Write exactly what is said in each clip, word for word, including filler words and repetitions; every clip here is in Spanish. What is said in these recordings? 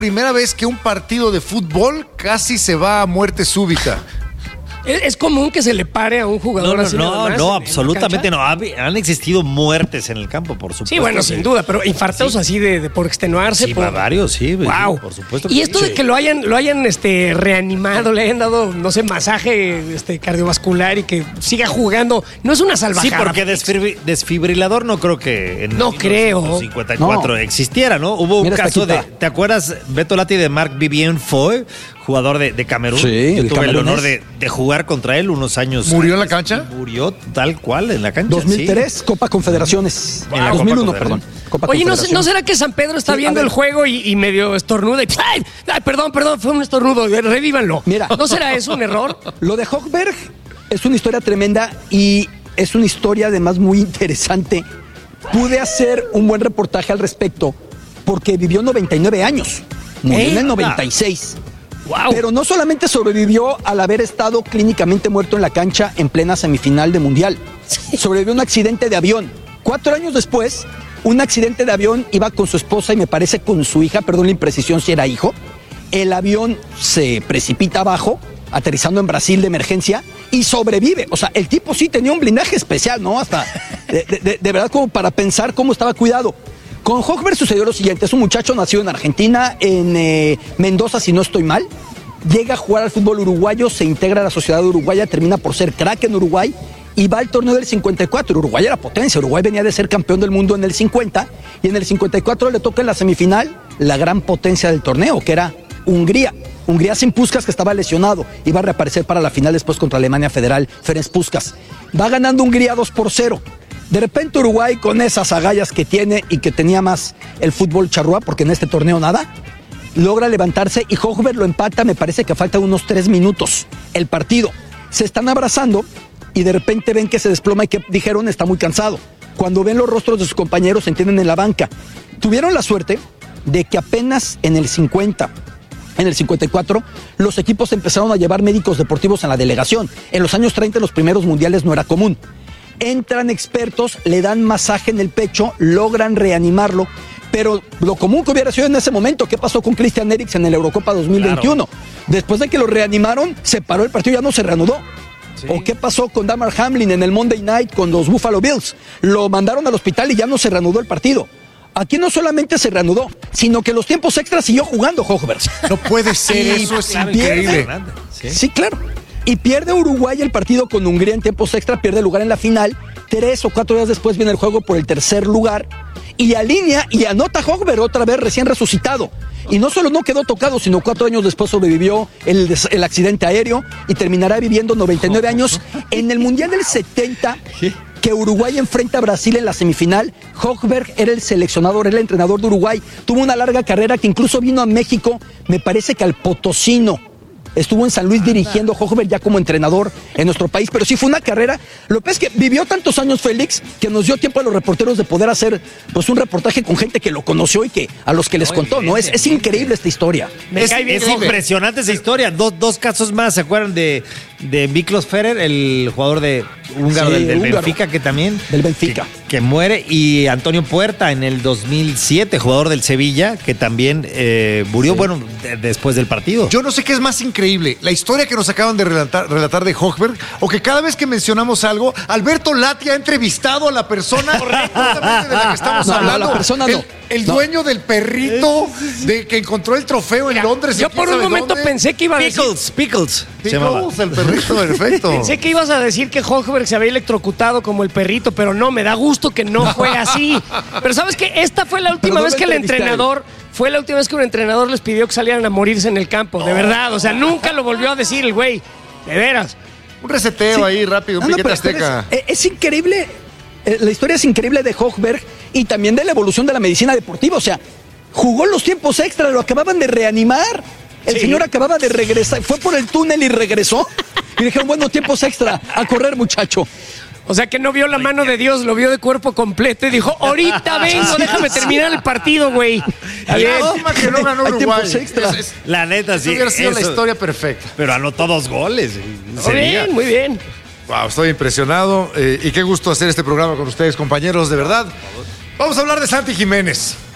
Primera vez que un partido de fútbol casi se va a muerte súbita. ¿Es, es común que se le pare a un jugador No, no, así? no, nada más no, en- en absolutamente la no. Ha- Han existido muertes en el campo, por supuesto. Sí, bueno, sin duda, pero infartos Sí. así de, de por extenuarse. Sí, por... varios, sí. Wow. Por supuesto. Y que esto sí. de que lo hayan, lo hayan este, reanimado, le hayan dado, no sé, masaje este, cardiovascular y que siga jugando, no es una salvajada. Sí, porque desfibri- desfibrilador no creo que en No creo. cincuenta y cuatro No. existiera, ¿no? Hubo un Mira esta caso de, quita. ¿te acuerdas, Beto Lati, de Marc Vivien Foy, jugador de, de Camerún? Sí, Yo el tuve el camerunés. honor de, de jugar contra él unos años. ¿Murió en la antes. cancha? Murió tal cual en la cancha. dos mil tres, sí. Copa Confederaciones. En la dos mil uno, Copa perdón. Copa Oye, ¿no, se- Confederaciones. ¿no será que San Pedro está Sí, a viendo ver. el juego y, y medio estornuda? Y, ¡ay! Ay, perdón, perdón, fue un estornudo, revívanlo. Mira. ¿No será eso un error? Lo de Hochberg es una historia tremenda y es una historia además muy interesante. Pude hacer un buen reportaje al respecto porque vivió noventa y nueve años. Murió en ¿Eh? el noventa y seis. Wow. Pero no solamente sobrevivió al haber estado clínicamente muerto en la cancha en plena semifinal de Mundial. Sobrevivió a un accidente de avión. Cuatro años después, un accidente de avión, iba con su esposa y me parece con su hija, perdón la imprecisión si era hijo. El avión se precipita abajo, aterrizando en Brasil de emergencia, y sobrevive. O sea, el tipo sí tenía un blindaje especial, ¿no? Hasta, de, de- de- de verdad, como para pensar cómo estaba cuidado. Con Hochberg sucedió lo siguiente: es un muchacho nacido en Argentina, en eh, Mendoza, si no estoy mal. Llega a jugar al fútbol uruguayo, se integra a la sociedad uruguaya, termina por ser crack en Uruguay y va al torneo del cincuenta y cuatro. Uruguay era potencia, Uruguay venía de ser campeón del mundo en el cincuenta y en el cincuenta y cuatro le toca en la semifinal la gran potencia del torneo, que era Hungría. Hungría sin Puskás, que estaba lesionado, iba a reaparecer para la final después contra Alemania Federal, Ferenc Puskás. Va ganando Hungría dos por cero. De repente Uruguay, con esas agallas que tiene y que tenía más el fútbol charrúa, porque en este torneo nada, logra levantarse y Hochberg lo empata, me parece que faltan unos tres minutos el partido. Se están abrazando y de repente ven que se desploma y que dijeron está muy cansado. Cuando ven los rostros de sus compañeros se entienden en la banca. Tuvieron la suerte de que apenas en el cincuenta, en el cincuenta y cuatro, los equipos empezaron a llevar médicos deportivos en la delegación. En los años treinta, en los primeros mundiales, no era común. Entran expertos, le dan masaje en el pecho, logran reanimarlo, pero lo común que hubiera sido en ese momento, ¿qué pasó con Christian Eriksen en la Eurocopa dos mil veintiuno? Claro. Después de que lo reanimaron, se paró el partido, ya no se reanudó. Sí. ¿O qué pasó con Damar Hamlin en el Monday Night con los Buffalo Bills? Lo mandaron al hospital y ya no se reanudó el partido. Aquí no solamente se reanudó, sino que los tiempos extras siguió jugando Hochberg. No puede ser, Y eso es claro, increíble. Sí. sí, claro. Y pierde Uruguay el partido con Hungría en tiempos extra, pierde lugar en la final. Tres o cuatro días después viene el juego por el tercer lugar y alinea y anota Hochberg otra vez recién resucitado. Y no solo no quedó tocado, sino cuatro años después sobrevivió el, des- el accidente aéreo y terminará viviendo noventa y nueve años. En el Mundial del setenta, que Uruguay enfrenta a Brasil en la semifinal, Hochberg era el seleccionador, era el entrenador de Uruguay. Tuvo una larga carrera que incluso vino a México, me parece que al Potosino. Estuvo en San Luis dirigiendo Hochberg ya como entrenador en nuestro país, pero sí fue una carrera. Lo que es que vivió tantos años Félix que nos dio tiempo a los reporteros de poder hacer pues un reportaje con gente que lo conoció y que a los que les contó, ¿no? Es, es increíble esta historia. Me Es, cae bien es Hochberg. impresionante esa historia. Dos, dos casos más, ¿se acuerdan de, de Miklos Ferrer, el jugador de húngaro Sí, del, del húngaro. Benfica, que también Del Benfica. Que, que muere, y Antonio Puerta en el dos mil siete, jugador del Sevilla, que también eh, murió, Sí. bueno, de- después del partido. Yo no sé qué es más increíble, la historia que nos acaban de relatar, relatar de Hochberg, o que cada vez que mencionamos algo, Alberto Lati ha entrevistado a la persona correctamente de la que estamos No, no, hablando. la persona el, no. el No. dueño del perrito de que encontró el trofeo en Londres. Yo ¿quién por un sabe momento dónde? pensé que iba a decir... Pickles, Pickles. se llamaba. Pickles, el perrito, perfecto. Pensé que ibas a decir que Hochberg se había electrocutado como el perrito, pero no, me da gusto que no fue así. Pero ¿sabes qué? Esta fue la última Pero no vez lo que el entrevistaron. entrenador, fue la última vez que un entrenador les pidió que salieran a morirse en el campo, de verdad. O sea, nunca lo volvió a decir el güey, de veras. Un reseteo Sí. ahí rápido, un No, no, piquete pero azteca. Es, es increíble, eh, la historia es increíble de Hochberg y también de la evolución de la medicina deportiva. O sea, jugó los tiempos extra, lo acababan de reanimar. El Sí. señor acababa de regresar, fue por el túnel y regresó. Y dijeron, bueno, tiempos extra, a correr, muchacho. O sea, que no vio la mano de Dios, lo vio de cuerpo completo y dijo, ahorita vengo, déjame terminar el partido, güey. Está bien. Lástima que no ganó Hay Uruguay. tiempos extra. Es- es- La neta, Eso sí. hubiera sido la eso. historia perfecta. Pero anotó dos goles. Muy bien, muy bien. Wow, estoy impresionado eh, y qué gusto hacer este programa con ustedes, compañeros, de verdad. Vamos a hablar de Santi Jiménez.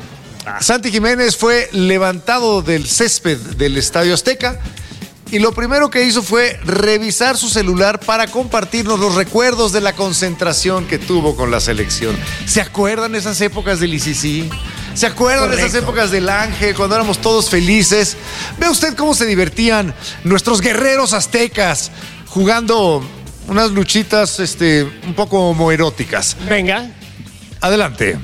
Santi Jiménez fue levantado del césped del Estadio Azteca y lo primero que hizo fue revisar su celular para compartirnos los recuerdos de la concentración que tuvo con la selección. ¿Se acuerdan de esas épocas del I C C? ¿Se acuerdan Correcto. de esas épocas del Ángel, cuando éramos todos felices? Ve usted cómo se divertían nuestros guerreros aztecas jugando unas luchitas este, un poco homoeróticas. Venga. Adelante.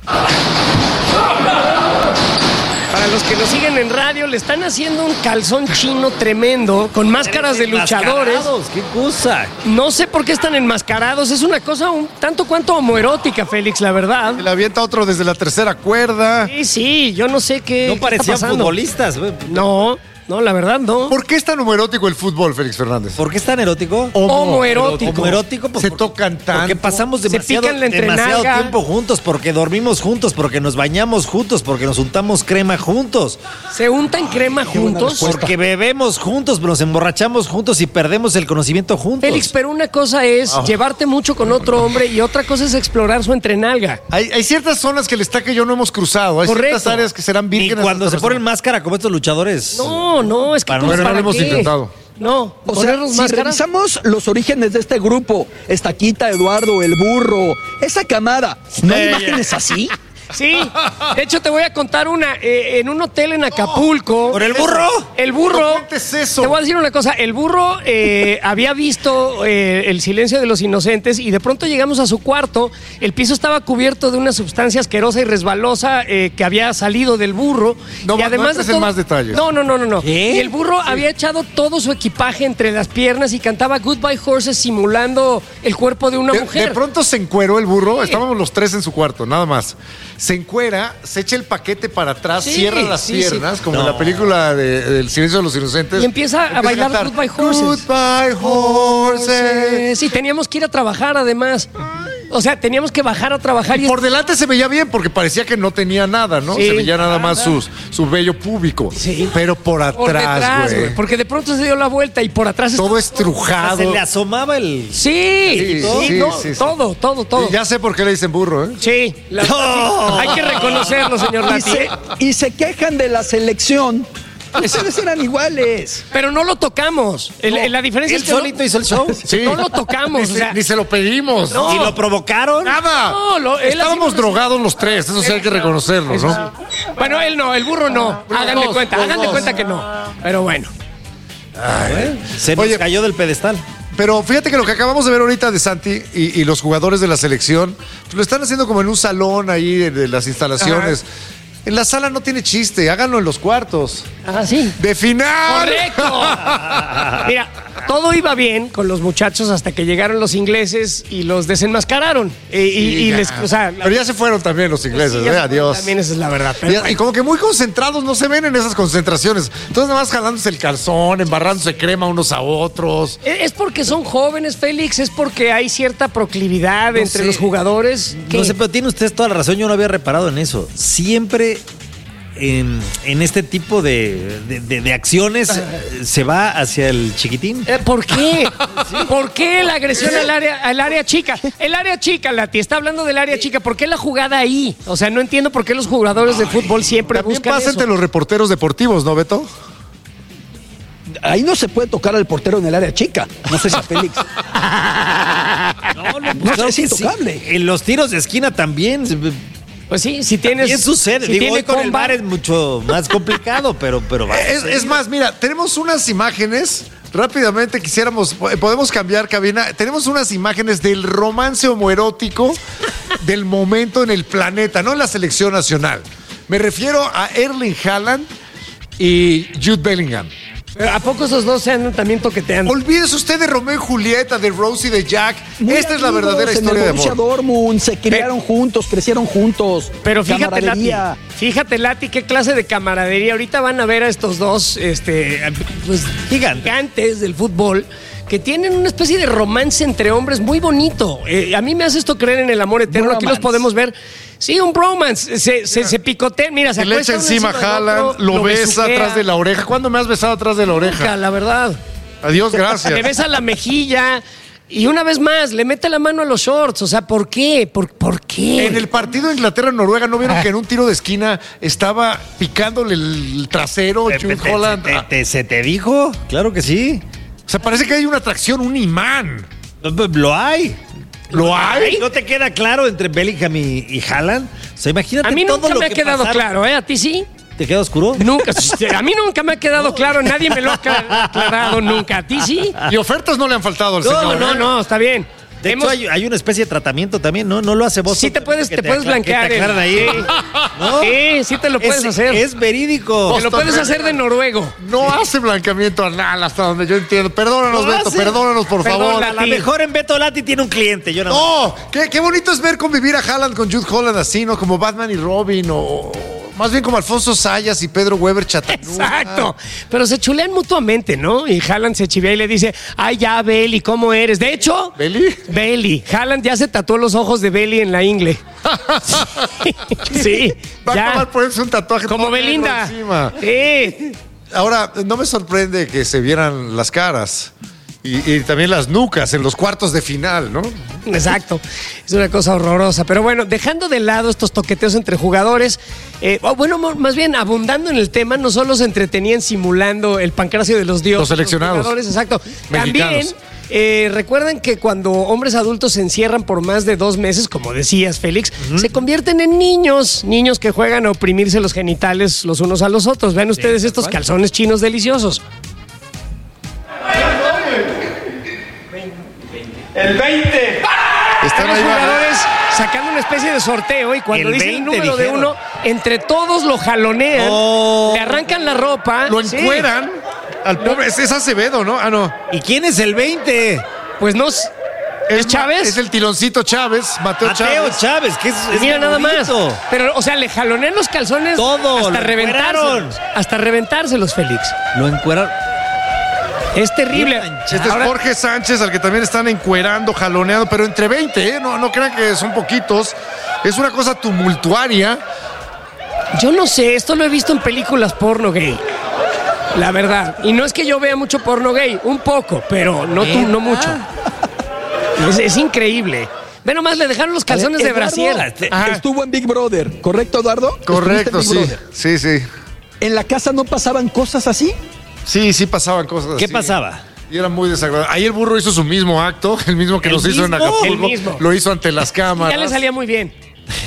Para los que nos siguen en radio, le están haciendo un calzón chino tremendo con máscaras de luchadores. ¡Qué cosa! No sé por qué están enmascarados. Es una cosa un tanto cuanto homoerótica, Félix, la verdad. Le avienta otro desde la tercera cuerda. Sí, sí, yo no sé qué. No qué parecían está pasando. futbolistas. No. No, la verdad no. ¿Por qué es tan homoerótico el fútbol, Félix Fernández? ¿Por qué es tan erótico? Homoerótico. Homoerótico. Pues, se por, tocan tanto. Porque pasamos demasiado, se demasiado tiempo juntos, porque dormimos juntos, porque nos bañamos juntos, porque nos untamos crema juntos. ¿Se untan crema juntos? Porque bebemos juntos, nos emborrachamos juntos y perdemos el conocimiento juntos. Félix, pero una cosa es oh. llevarte mucho con otro hombre y otra cosa es explorar su entrenalga. Hay, hay ciertas zonas que el Estaca y yo no hemos cruzado. Hay Correcto. ciertas áreas que serán vírgenes. Y cuando se ponen máscara como estos luchadores. No, no, es que para Bueno, no lo hemos qué? intentado. No, o sea, si máscaras? revisamos los orígenes de este grupo, Estaquita, Eduardo, el burro, esa camada, ¿no hay imágenes así? Sí, de hecho te voy a contar una. Eh, en un hotel en Acapulco. ¿Por el burro? El burro. No cuentes eso. Te voy a decir una cosa. El burro eh, había visto eh, El silencio de los inocentes y de pronto llegamos a su cuarto. El piso estaba cubierto de una sustancia asquerosa y resbalosa eh, que había salido del burro. No, y además no de todo, más detalles. No, no, no, no. no. ¿Qué? Y el burro sí. había echado todo su equipaje entre las piernas y cantaba Goodbye Horses simulando el cuerpo de una de, mujer. De pronto se encueró el burro. Sí. Estábamos los tres en su cuarto, nada más. Se encuera, se echa el paquete para atrás, sí, cierra las sí, piernas, sí. como no. en la película de, de El silencio de los inocentes. Y empieza, empieza a bailar a Goodbye Horses. Goodbye Horses. Sí, teníamos que ir a trabajar además. O sea, teníamos que bajar a trabajar. Y, y por delante se veía bien porque parecía que no tenía nada, ¿no? Sí, se veía nada, nada. más su, su vello púbico. Sí. Pero por atrás, güey. Porque de pronto se dio la vuelta y por atrás... Todo estrujado. Se le asomaba el... Sí, sí, sí, sí, no, sí, sí. todo, todo, todo. Y ya sé por qué le dicen burro, ¿eh? Sí. La, no. Hay que reconocerlo, señor Lati. Y se, y se quejan de la selección. Ustedes eran iguales. Pero no lo tocamos. El, no, la diferencia él es que solito no, hizo el show. Sí. No lo tocamos. Ni, o sea, ni se lo pedimos. No. ¿Y lo provocaron? Nada. No, lo, Estábamos drogados los tres. Eso sí hay que reconocerlo, ¿no? Sí. Bueno, él no, el burro no. Ah, háganle dos, cuenta, háganle dos. cuenta que no. Pero bueno. Ay, se nos Oye, cayó del pedestal. Pero fíjate que lo que acabamos de ver ahorita de Santi y, y los jugadores de la selección, pues lo están haciendo como en un salón ahí de, de las instalaciones. Ajá. En la sala no tiene chiste, háganlo en los cuartos. Ah, sí. ¡De final! ¡Correcto! Mira, todo iba bien con los muchachos hasta que llegaron los ingleses y los desenmascararon. Eh, sí, y, y les, o sea, pero ya se fueron también los ingleses, sí, ¿eh? Adiós. También esa es la verdad. Y, bueno. y como que muy concentrados, no se ven en esas concentraciones. Entonces nada más jalándose el calzón, embarrándose crema unos a otros. Es porque son jóvenes, Félix, es porque hay cierta proclividad no entre sé. los jugadores. ¿Qué? No sé, pero tiene usted toda la razón, yo no había reparado en eso. Siempre... En, en este tipo de, de, de, de acciones uh, se va hacia el chiquitín. Eh, ¿Por qué? ¿Sí? ¿Por qué la agresión al área, al área chica? El área chica, Lati, está hablando del área chica. ¿Por qué la jugada ahí? O sea, no entiendo por qué los jugadores de fútbol siempre También buscan pasa eso. entre los reporteros deportivos, ¿no, Beto? Ahí no se puede tocar al portero en el área chica. No sé si a Félix. No, no, pues no, es intocable. Sí. En los tiros de esquina también... Pues sí, si tienes... ¿Qué sucede? Si Digo, tiene hoy con el bar es mucho más complicado, pero... pero es, es más, mira, tenemos unas imágenes... Rápidamente quisiéramos... Podemos cambiar cabina. Tenemos unas imágenes del romance homoerótico del momento en el planeta, no en la selección nacional. Me refiero a Erling Haaland y Jude Bellingham. ¿A poco esos dos se andan también toqueteando? Olvídese usted de Romeo y Julieta, de Rose y de Jack. Muy Esta es la verdadera historia de amor. Dortmund, se criaron Pe juntos, crecieron juntos. Pero fíjate, Lati, fíjate, Lati, qué clase de camaradería. Ahorita van a ver a estos dos este, pues, gigantes del fútbol que tienen una especie de romance entre hombres muy bonito. Eh, a mí me hace esto creer en el amor eterno. Bromance. Aquí los podemos ver. Sí, un bromance. Se, se, se picotean. Mira, se, se le echa encima a Haaland, lo, lo besa atrás de la oreja. ¿Cuándo me has besado atrás de la oreja? Nunca, la verdad. Adiós, gracias. Le besa la mejilla. Y una vez más, le mete la mano a los shorts. O sea, ¿por qué? ¿Por, por qué? En el partido de Inglaterra-Noruega, ¿no vieron que en un tiro de esquina estaba picándole el trasero Te- Jude te- Holland? te- te- ¿Se te dijo? Claro que sí. O sea, parece que hay una atracción, un imán. Lo hay. ¿Lo hay? ¿No te queda claro entre Bellingham y, y Haaland? O sea, imagínate A mí todo nunca lo me ha que quedado pasaron. claro, ¿eh? ¿A ti sí? ¿Te queda oscuro? Nunca. A mí nunca me ha quedado claro. Nadie me lo ha acla- aclarado nunca. ¿A ti sí? Y ofertas no le han faltado al No, señor. no, ¿eh? no, está bien. De Hemos- hecho, hay, hay una especie de tratamiento también, ¿no? No lo hace vos. Sí te puedes, te puedes blanquear. Te aclaran el- ahí. Sí. ¿No? Sí, sí te lo puedes es, hacer. Es verídico. Te lo puedes hacer de noruego. No hace blanqueamiento anal hasta donde yo entiendo. Perdónanos, Lo Beto, hace. perdónanos, por Perdón, favor. A lo mejor en Beto Lati tiene un cliente. Yo no. No, qué, qué bonito es ver convivir a Haaland con Jude Holland así, ¿no? Como Batman y Robin, o más bien como Alfonso Sayas y Pedro Weber Chattanooga. Exacto. Pero se chulean mutuamente, ¿no? Y Haaland se chivea y le dice, ay, ya, Belly, ¿cómo eres? De hecho... ¿Belly? Belly. Haaland ya se tatuó los ojos de Belly en la ingle. Sí. Va a ya. acabar ponerse un tatuaje Como todo negro Belinda. encima. Sí. Ahora, no me sorprende que se vieran las caras y, y también las nucas en los cuartos de final, ¿no? Exacto, es una cosa horrorosa. Pero bueno, dejando de lado estos toqueteos entre jugadores, eh, o bueno, mo- más bien abundando en el tema, no solo se entretenían simulando el pancracio de los dioses. Los seleccionados. jugadores, exacto. Mexicanos. También eh, recuerden que cuando hombres adultos se encierran por más de dos meses, como decías, Félix, se convierten en niños, niños que juegan a oprimirse los genitales los unos a los otros. Vean ustedes estos calzones chinos deliciosos. El veinte. Están Están los ahí, jugadores sacando una especie de sorteo y cuando El dicen el veinte, número de dijeron. uno, entre todos lo jalonean, Oh. le arrancan la ropa. Lo Sí. encueran al pobre. Es, es Acevedo, ¿no? Ah, no. ¿Y quién es el veinte? Pues no. s- ¿Es Chávez? Es el tironcito Chávez, Mateo, Mateo Chávez. Chávez, que es, es Mira nada más. bonito. Pero, o sea, le jalonean los calzones Todo, hasta lo reventárselos. encueraron. Hasta reventárselos, Félix. Lo encueraron. Es terrible. Bien manchado. Este es Ahora- Jorge Sánchez, al que también están encuerando, jaloneando, pero entre veinte, ¿eh? No, no crean que son poquitos. Es una cosa tumultuaria. Yo no sé, esto lo he visto en películas porno gay. La verdad. Y no es que yo vea mucho porno gay, un poco, pero no, tú, no mucho. Es, es increíble. Ve nomás, le dejaron los calzones de Eduardo, brasier. este, Ajá. Estuvo en Big Brother, ¿correcto, Eduardo? Correcto, ¿Estuviste en sí. Big Brother? Sí, sí. ¿En la casa no pasaban cosas así? Sí, sí pasaban cosas ¿Qué así. pasaba? Y era muy desagradable. Ahí el burro hizo su mismo acto, el mismo que ¿El nos hizo en mismo? Acapulco. El mismo. Lo hizo ante las cámaras. Ya le salía muy bien.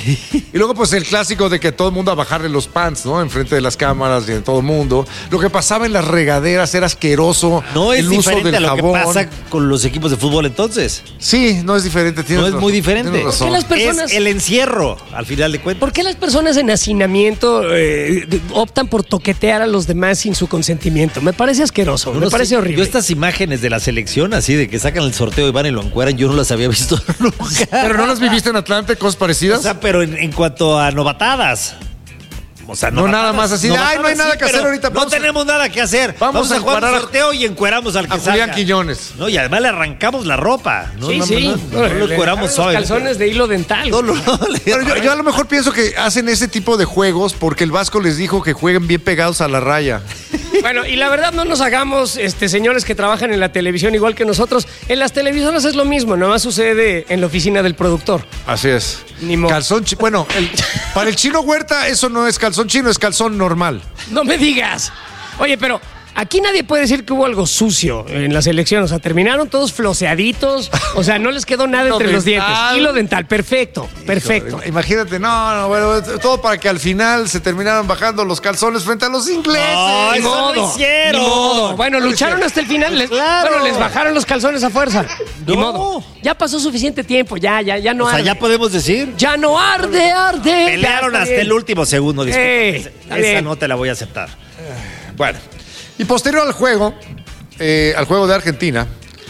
Y luego, pues, el clásico de que todo el mundo a bajarle los pants, ¿no? Enfrente de las cámaras y en todo el mundo. Lo que pasaba en las regaderas era asqueroso. No es el uso diferente del a lo jabón. que pasa con los equipos de fútbol entonces. Sí, no es diferente. tienes No es razón, muy diferente. tienes razón. ¿Por qué las personas- Es el encierro, al final de cuentas. ¿Por qué las personas en hacinamiento eh, de- optan por toquetear a los demás sin su consentimiento? Me parece asqueroso, No me sé, parece horrible. Yo estas imágenes de la selección, así de que sacan el sorteo y van y lo encueran, yo no las había visto nunca. Pero no las viviste en Atlante, cosas parecidas. O sea, pero en, en cuanto a novatadas. O sea, No, nada más así de, novatadas "Ay, no hay nada que pero hacer ahorita, No vamos a- tenemos nada que hacer. vamos Vamos, a a jugar encuadrar un a- sorteo y encueramos al que a Julián salga. Quiñones. No, y además le arrancamos la ropa. No, sí, no, sí. no, no, no lo Le encueramos dejaron suave. los calzones de hilo dental. No, no, no, le- Pero yo, yo a lo mejor pienso que hacen ese tipo de juegos porque el Vasco les dijo que jueguen bien pegados a la raya. Bueno, y la verdad no nos hagamos, este, señores que trabajan en la televisión igual que nosotros. En las televisoras es lo mismo, nada más sucede en la oficina del productor. Así es. Ni modo. Calzón chi- Bueno, el- para el chino Huerta eso no es calzón chino, es calzón normal. No me digas. Oye, pero aquí nadie puede decir que hubo algo sucio en la selección. O sea, terminaron todos floseaditos. O sea, no les quedó nada entre Hilo los dientes. dental. Hilo dental, perfecto, perfecto. Imagínate, no, no, bueno, todo para que al final se terminaran bajando los calzones frente a los ingleses. No, Ni eso no modo, hicieron. ni modo. Bueno, lucharon hasta el final. Les, Claro. Bueno, les bajaron los calzones a fuerza. Ni No. modo. Ya pasó suficiente tiempo. Ya, ya, ya no O sea, arde. ya podemos decir. Ya no arde, arde. Pelearon Ya está hasta bien. el último segundo. disculpa. Eh, Esa- está Esa bien. no te la voy a aceptar. Bueno, y posterior al juego, eh, al juego de Argentina,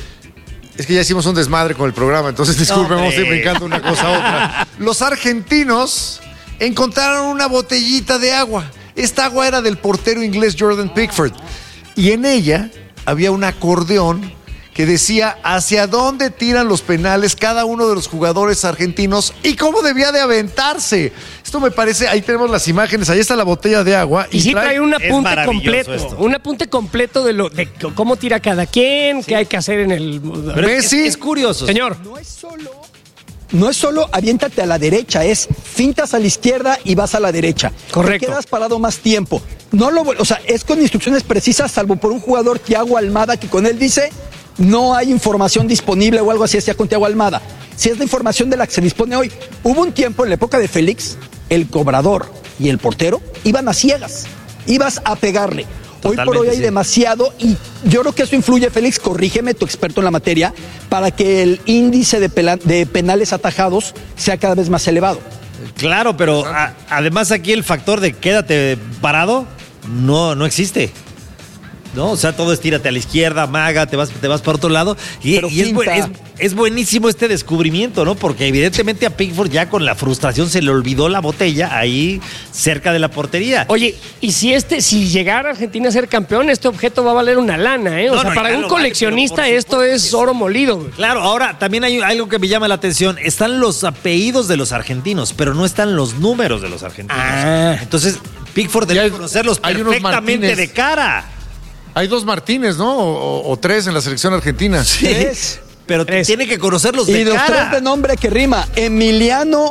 es que ya hicimos un desmadre con el programa, entonces disculpen, vamos a ir Hombre. brincando una cosa a otra. Los argentinos encontraron una botellita de agua. Esta agua era del portero inglés Jordan Pickford. Y en ella había un acordeón que decía hacia dónde tiran los penales cada uno de los jugadores argentinos y cómo debía de aventarse. Esto me parece, ahí tenemos las imágenes, ahí está la botella de agua. Y, y sí trae, trae un apunte completo, esto. un apunte completo de lo de cómo tira cada quien, sí. qué hay que hacer en el... Pero es, es, es curioso. Señor. No es solo... No es solo aviéntate a la derecha, es fintas a la izquierda y vas a la derecha. Correcto. Te quedas parado más tiempo. No lo, o sea, es con instrucciones precisas, salvo por un jugador, Thiago Almada, que con él dice no hay información disponible o algo así, decía con Thiago Almada. Si es la información de la que se dispone hoy. Hubo un tiempo en la época de Félix, el cobrador y el portero iban a ciegas, ibas a pegarle. Totalmente, hoy por hoy hay sí. demasiado y yo creo que eso influye, Félix, corrígeme, tu experto en la materia, para que el índice de, pela, de penales atajados sea cada vez más elevado. Claro, pero a, además aquí el factor de quédate parado no, no existe. ¿No? O sea, todo es tírate a la izquierda, amaga, te vas, te vas para otro lado. Y, y es, buen, es, es buenísimo este descubrimiento, ¿no? Porque evidentemente a Pickford ya con la frustración se le olvidó la botella ahí cerca de la portería. Oye, y si este, si llegara Argentina a ser campeón, este objeto va a valer una lana, ¿eh? O no, sea, no, para un coleccionista vale, esto es oro molido. Claro, ahora también hay algo que me llama la atención. Están los apellidos de los argentinos, pero no están los números de los argentinos. Ah. Entonces, Pickford debe conocerlos perfectamente de cara. Hay dos Martínez, ¿no? O, o tres en la selección argentina. Sí, tres. Pero tres. Tiene que conocerlos de y cara. Y los tres de nombre que rima. Emiliano,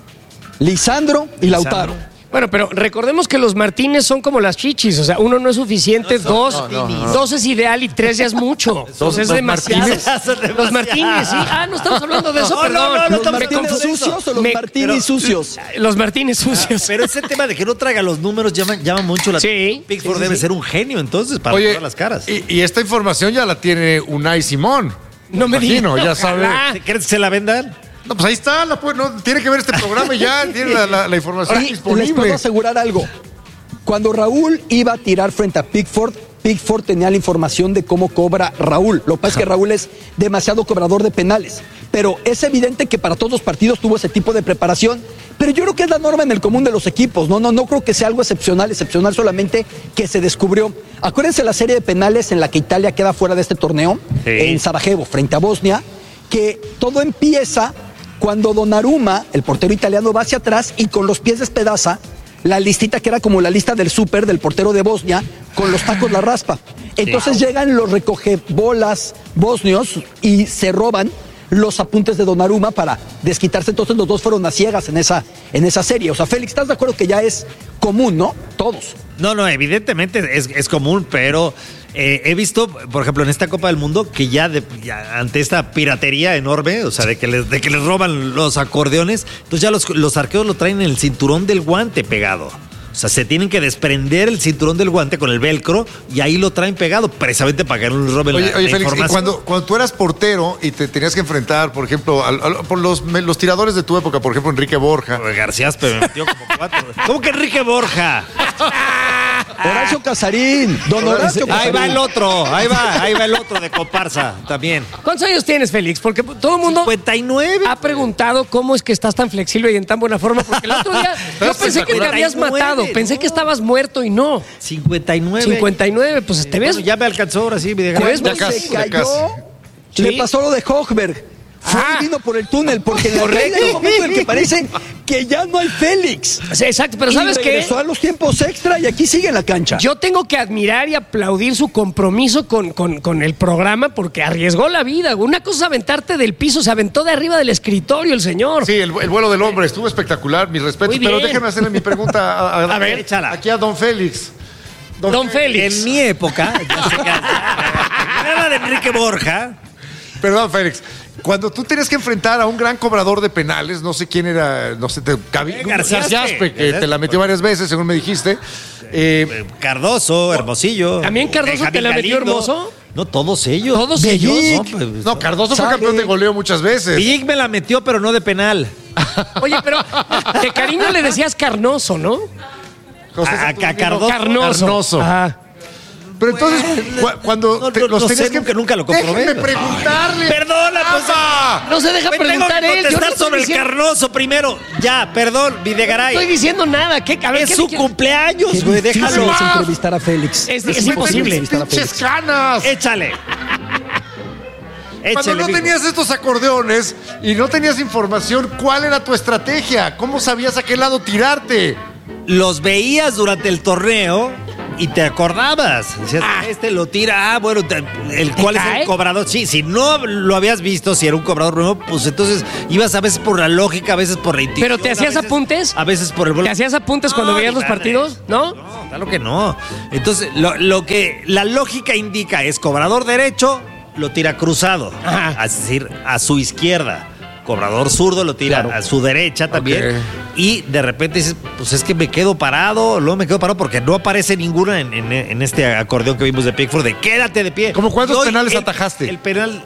Lisandro y Lautaro. Lisandro. Bueno, pero recordemos que los Martínez son como las chichis. O sea, uno no es suficiente, no, dos, no, no, no. dos es ideal y tres ya es mucho. Dos es demasiado. Martínez. Los Martínez, sí. Ah, no estamos hablando de eso, no, perdón. No, no, no, ¿Los Martínez sucios o los me, Martínez pero, sucios? Los Martínez sucios. Ah, pero ese tema de que no traiga los números llama, llama mucho la atención. Sí. Pickford sí, debe sí. ser un genio entonces para Oye, todas las caras. Y, y esta información ya la tiene Unai Simón. No me imagino, digas. ya sabe. ¿Crees que se la vendan? No, pues ahí está, la, no, tiene que ver este programa y ya tiene la, la, la información y disponible. Les puedo asegurar algo. Cuando Raúl iba a tirar frente a Pickford, Pickford tenía la información de cómo cobra Raúl. Lo que pasa es que Raúl es demasiado cobrador de penales. Pero es evidente que para todos los partidos tuvo ese tipo de preparación. Pero yo creo que es la norma en el común de los equipos. No, no, no creo que sea algo excepcional, excepcional solamente que se descubrió. Acuérdense la serie de penales en la que Italia queda fuera de este torneo, sí. en Sarajevo, frente a Bosnia, que todo empieza cuando Donnarumma, el portero italiano, va hacia atrás y con los pies despedaza la listita que era como la lista del súper del portero de Bosnia, con los tacos la raspa. Entonces sí. llegan los recogebolas bosnios y se roban los apuntes de Donnarumma para desquitarse. Entonces los dos fueron a ciegas en esa, en esa serie. O sea, Félix, ¿estás de acuerdo que ya es común, no? Todos. No, no, evidentemente es, es común, pero eh, he visto, por ejemplo, en esta Copa del Mundo, que ya, de, ya ante esta piratería enorme, o sea, de que les, de que les roban los acordeones, entonces ya los, los arqueros lo traen en el cinturón del guante pegado. O sea, se tienen que desprender el cinturón del guante con el velcro y ahí lo traen pegado, precisamente para que no les roben oye, la, oye, la Félix, información. Y cuando, cuando tú eras portero y te tenías que enfrentar, por ejemplo, al, al, por los, los tiradores de tu época, por ejemplo, Enrique Borja. García Aspe me metió como cuatro. ¿Cómo que Enrique Borja? Horacio Casarín, don Horacio Casarín. Ahí va el otro, ahí va, ahí va el otro de comparsa también. ¿Cuántos años tienes, Félix? Porque todo el mundo cincuenta y nueve ha preguntado cómo es que estás tan flexible y en tan buena forma, porque el otro día yo pensé que te habías matado, pensé no. que estabas muerto y no. cincuenta y nueve cincuenta y nueve, pues te ves. Bueno, ya me alcanzó ahora sí, me ves ya casi, se cayó, ya casi. ¿Sí? Le pasó lo de Hochberg. Fue Ah. y vino por el túnel, porque en la realidad hay un momento en el que parece que ya no hay Félix. Sí, exacto, pero Y ¿sabes qué? regresó a los tiempos extra y aquí sigue en la cancha. Yo tengo que admirar y aplaudir su compromiso con, con, con el programa porque arriesgó la vida. Una cosa es aventarte del piso, se aventó de arriba del escritorio el señor. Sí, el, el vuelo del hombre estuvo espectacular, mis respetos. Pero déjeme hacerle mi pregunta a, a, a ver, échala. Aquí a don Félix. Don, don Félix. En mi época, ya sé que era de Enrique Borja. Perdón, Félix. Cuando tú tenías que enfrentar a un gran cobrador de penales, no sé quién era, no sé, te, Gaby, García Aspe, que te la metió varias veces, según me dijiste. Eh, Cardoso, Hermosillo. ¿También Cardoso Benjamín te la metió Galindo. Hermoso? No, todos ellos. ¿Todos Bellic. ellos? No, pues, no, Cardoso fue ¿sabe? campeón de goleo muchas veces. Bellic me la metió, pero no de penal. Oye, pero de cariño le decías Carnoso, ¿no? José A- a- Saturnino a Cardoso. Carnoso. Carnoso. Ajá. Pero entonces, cu- cuando No, te- no, los no tenías sé, que... nunca- nunca lo comprobé. Déjenme preguntarle. Perdona, pues. ¡Apa! No se deja Me preguntar tengo que él. Yo no contestar estoy sobre diciendo- el Carnoso primero. Ya, perdón, No Videgaray. estoy diciendo nada. ¿Qué? A ver, Es ¿qué su me quieres? cumpleaños, Qué güey, difícil déjalo. es entrevistar a Félix. Es- es imposible. entrevistar a ¡Pinches Félix. canas! Échale. Cuando no mijo. tenías estos acordeones y no tenías información, ¿cuál era tu estrategia? ¿Cómo sabías a qué lado tirarte? Los veías durante el torneo y te acordabas. Decías, Ah. este lo tira, ah, bueno, te- el cuál es cae? el cobrador. Sí, si no lo habías visto, si era un cobrador nuevo, pues entonces ibas a veces por la lógica, a veces por la intuición. ¿Pero te hacías a veces- apuntes? A veces por el ¿Te hacías apuntes cuando No, veías ni los madre. partidos? ¿No? No, claro que no. Entonces, lo, lo que la lógica indica es cobrador derecho, lo tira cruzado. Ajá. Es decir, a su izquierda. Cobrador zurdo lo tira Claro. a su derecha también. Ok. Y de repente dices, pues es que me quedo parado, luego me quedo parado porque no aparece ninguna en, en- en este acordeón que vimos de Pickford de quédate de pie. ¿Cómo cuántos Y hoy penales el- atajaste? El penal.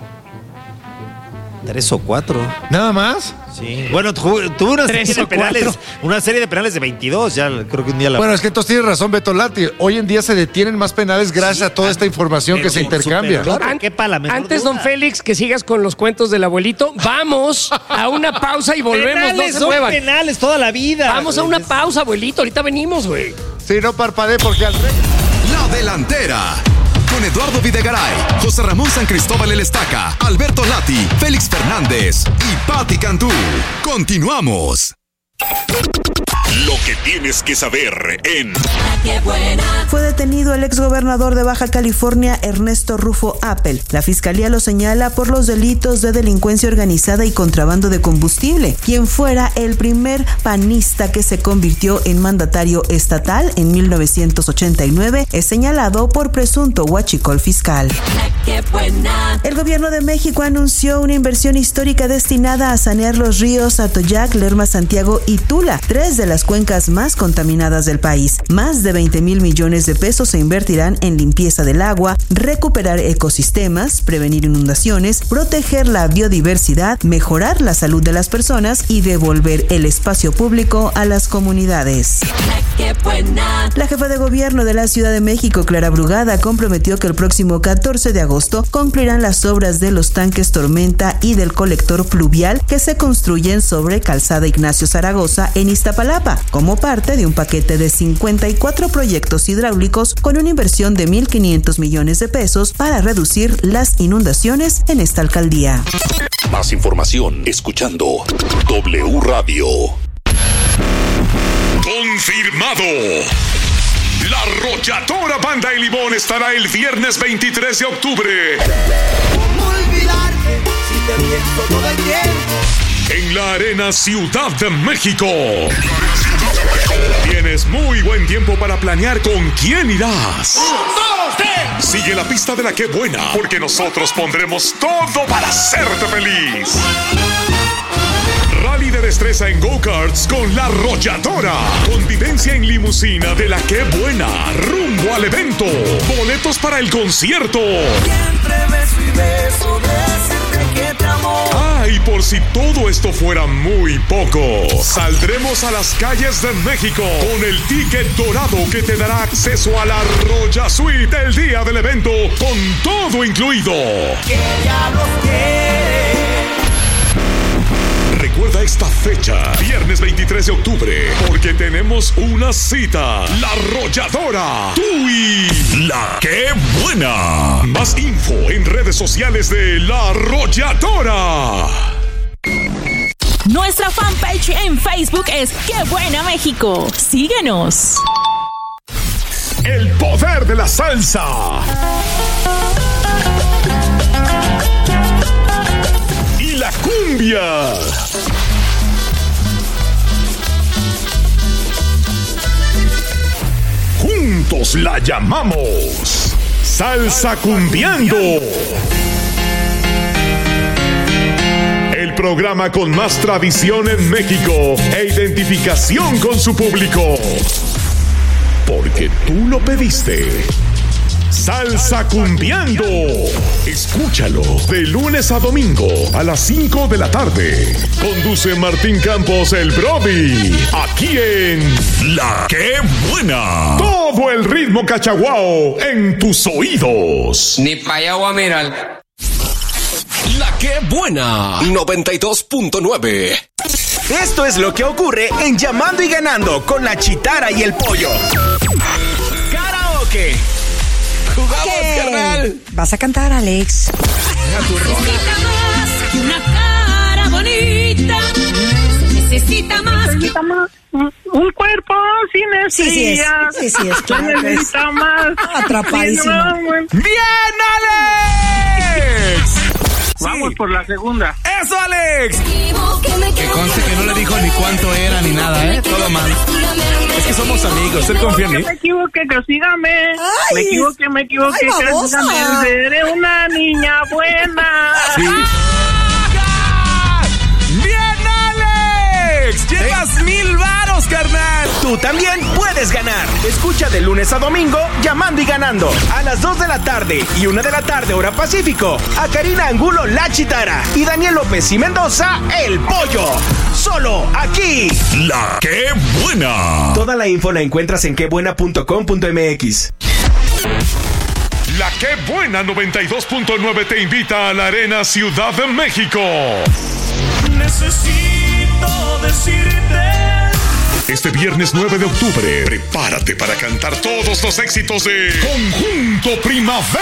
Tres o cuatro. ¿Nada más? Sí. Bueno, tu- tuve una Tres serie, o de penales, cuatro. una serie de penales de veintidós. Ya creo que un día la. Bueno, es que entonces tienes razón, Beto Lati. Hoy en día se detienen más penales gracias a toda esta información que se intercambia. Claro, An- qué pala, mejor Antes, duda. don Félix, que sigas con los cuentos del abuelito, vamos a una pausa y volvemos. penales, No se son muevan. penales toda la vida. Vamos a una pausa, abuelito. Ahorita venimos, güey. Sí, no parpadee porque al rey... La Delantera. Con Eduardo Videgaray, José Ramón San Cristóbal El Estaca, Alberto Lati, Félix Fernández y Pati Cantú. Continuamos. Lo que tienes que saber en Fue detenido el exgobernador de Baja California, Ernesto Rufo Appel. La fiscalía lo señala por los delitos de delincuencia organizada y contrabando de combustible, quien fuera el primer panista que se convirtió en mandatario estatal en mil novecientos ochenta y nueve, es señalado por presunto huachicol fiscal. El gobierno de México anunció una inversión histórica destinada a sanear los ríos Atoyac, Lerma, Santiago y Tula, tres de las cuencas más contaminadas del país. Más de veinte mil millones de pesos se invertirán en limpieza del agua, recuperar ecosistemas, prevenir inundaciones, proteger la biodiversidad, mejorar la salud de las personas y devolver el espacio público a las comunidades. La jefa de gobierno de la Ciudad de México, Clara Brugada, comprometió que el próximo catorce de agosto concluirán las obras de los tanques Tormenta y del colector pluvial que se construyen sobre Calzada Ignacio Zaragoza en Iztapalapa, como parte de un paquete de cincuenta y cuatro proyectos hidráulicos con una inversión de mil quinientos millones de pesos para reducir las inundaciones en esta alcaldía. Más información escuchando W Radio. Confirmado. La Arrolladora Banda y Limón estará el viernes veintitrés de octubre. En la Arena Ciudad de México. Tienes muy buen tiempo para planear con quién irás. Sigue la pista de la que buena, porque nosotros pondremos todo para hacerte feliz. Rally de destreza en go-karts con La Arrolladora. Convivencia en limusina de la que buena. Rumbo al evento. Boletos para el concierto. Ah, y por si todo esto fuera muy poco, saldremos a las calles de México con el ticket dorado que te dará acceso a la Arroya Suite el día del evento, con todo incluido. Recuerda esta fecha, viernes veintitrés de octubre, porque tenemos una cita. La Arrolladora, tú y La Que Buena. Más info en redes sociales de La Arrolladora. Nuestra fanpage en Facebook es ¡Qué Buena México! ¡Síguenos! El poder de la salsa. Y la cumbia. Juntos la llamamos Salsa Cumbiando. El programa con más tradición en México e identificación con su público. Porque tú lo pediste. Salsa Cumbiando. Escúchalo de lunes a domingo a las cinco de la tarde. Conduce Martín Campos, el Brody. Aquí en La Que Buena. Todo el ritmo cachaguao en tus oídos. Ni pa' allá voy a mirar. La Que Buena noventa y dos punto nueve. Esto es lo que ocurre en Llamando y Ganando con la Chitara y el Pollo. Karaoke. Jugamos, ¿Qué? carnal. ¿Vas a cantar, Alex? Necesita más que una cara bonita. Se necesita más. Necesita más. Un cuerpo sin estrellas. Sí, sí es. Sí, sí es. Se Claro, necesita más. Atrapadísimo. ¡Bien, Alex! Vamos por la segunda. ¡Eso, Alex! Que conste que no le dijo ni cuánto era ni nada, ¿eh? Todo mal. Es que somos amigos, él confía en mí. Me equivoqué, castígame. Ay, Me equivoqué, me equivoqué, ay, babosa. castígame. Seré una niña buena. Sí. ¡Bien, Alex! ¡Llevas mil varos, carnal! Tú también puedes ganar. Escucha de lunes a domingo Llamando y Ganando a las dos de la tarde y una de la tarde hora Pacífico a Karina Angulo La Chitara y Daniel López y Mendoza El Pollo. Solo aquí. La Qué Buena. Toda la info la encuentras en quebuena punto com punto m x. La Qué Buena noventa y dos punto nueve te invita a la Arena Ciudad de México. Necesito decirte. Este viernes nueve de octubre, prepárate para cantar todos los éxitos de Conjunto Primavera.